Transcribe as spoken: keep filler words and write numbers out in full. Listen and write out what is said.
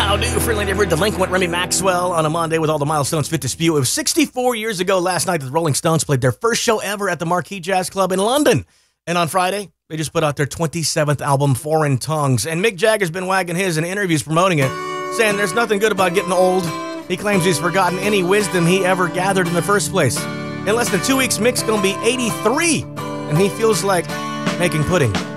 How do, friendly neighborhood delinquent Remy Maxwell on a Monday with all the milestones fit to spew. It was sixty-four years ago last night that the Rolling Stones played their first show ever at the Marquee Jazz Club in London. And on Friday, they just put out their twenty-seventh album, Foreign Tongues. And Mick Jagger's been wagging his in interviews promoting it, saying there's nothing good about getting old. He claims he's forgotten any wisdom he ever gathered in the first place. In less than two weeks, Mick's gonna be eighty-three, and he feels like making pudding.